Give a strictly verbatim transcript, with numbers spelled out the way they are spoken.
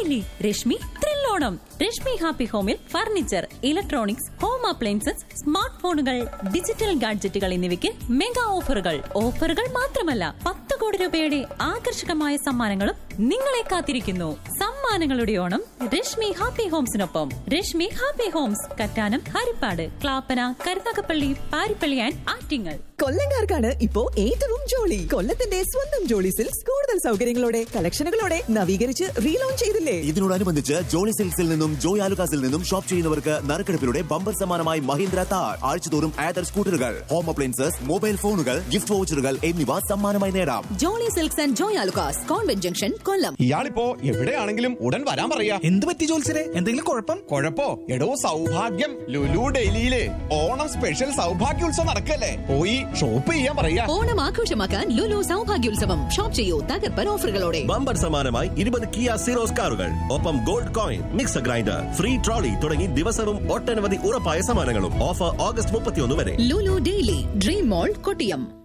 Daily Rashmi Thrillonam. Rashmi happy ഹോമിൽ furniture, electronics, home appliances, smart ഫോണുകൾ, digital ഗാഡ്ജറ്റുകൾ എന്നിവയ്ക്ക് മെഗാ ഓഫറുകൾ. ഓഫറുകൾ മാത്രമല്ല, പത്ത് കോടി രൂപയുടെ ആകർഷകമായ സമ്മാനങ്ങളും നിങ്ങളെ കാത്തിരിക്കുന്നു. സമ്മാനങ്ങളുടെ Onam Rashmi happy ഹോംസിനൊപ്പം. Rashmi happy Holmes Kattanam, Harippad, Clappana, Karunagappally, Parippally and Attingal. കൊല്ലംകാർക്കാണ് ഇപ്പോ ഏറ്റവും ജോളി. കൊല്ലത്തിന്റെ സ്വന്തം ജോളി സിൽക്സ് കൂടുതൽ സൗകര്യങ്ങളോടെ, കളക്ഷനുകളോടെ നവീകരിച്ച് റീലോഞ്ച് ചെയ്തില്ലേ? ഇതിനോടനുബന്ധിച്ച് ജോളി സിൽക്സിൽ നിന്നും ജോയ് ആലുകാസിൽ നിന്നും ഷോപ്പ് ചെയ്യുന്നവർക്ക് നറുക്കെടുപ്പിലൂടെ ബമ്പർ സമ്മാനമായി മഹീന്ദ്ര താർ, ആഴ്ചതോറും ആദർ സ്കൂട്ടറുകൾ, ഹോം അപ്ലയൻസസ്, മൊബൈൽ ഫോണുകൾ, ഗിഫ്റ്റ് വൗച്ചറുകൾ എന്നിവ സമ്മാനമായി നേടാം. Jolly silks and Joy Alukkas, convent junction, കൊല്ലം. ഇയാളിപ്പോ എവിടെയാണെങ്കിലും ഉടൻ വരാൻ പറയാ. എന്ത് പറ്റി ജോത്സരെ? എന്തെങ്കിലും കുഴപ്പം? കുഴപ്പോ എടോ സൗഭാഗ്യം ലുലു ഡൽഹിയിലെ ഓണം സ്പെഷ്യൽ സൗഭാഗ്യോത്സവം നടക്കല്ലേ, പോയി ഷോപ്പ് ചെയ്യാൻ പറയാ. ഓണം ആഘോഷമാക്കാൻ ലുലു സൗഭാഗ്യോത്സവം. ഷോപ്പ് ചെയ്യൂ തകർപ്പൻ ഓഫറുകളോടെ. ബമ്പർ സമ്മാനമായി ഇരുപത് കിയ സീറോസ് കാറുകൾ, ഒപ്പം gold coin, mixer grinder, free trolley തുടങ്ങി ദിവസവും ഒട്ടനവധി ഉറപ്പായ സമ്മാനങ്ങളും. ഓഫർ ഓഗസ്റ്റ് മുപ്പത്തിയൊന്ന് വരെ. ലുലു ഡെയിലി ഡ്രീം മോൾ, കൊട്ടിയം.